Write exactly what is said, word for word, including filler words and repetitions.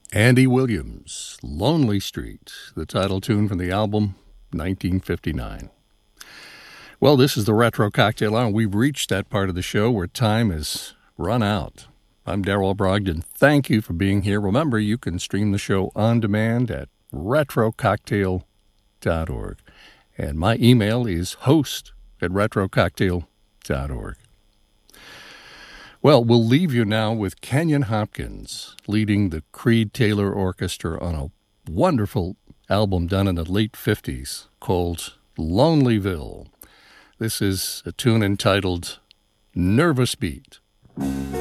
Andy Williams, Lonely Street, the title tune from the album nineteen fifty-nine. Well, this is the Retro Cocktail Hour. We've reached that part of the show where time has run out. I'm Darrell Brogdon. Thank you for being here. Remember, you can stream the show on demand at retro cocktail dot org. And my email is host at retro cocktail dot org. Well, we'll leave you now with Kenyon Hopkins leading the Creed Taylor Orchestra on a wonderful album done in the late fifties called Lonelyville. This is a tune entitled Nervous Beat.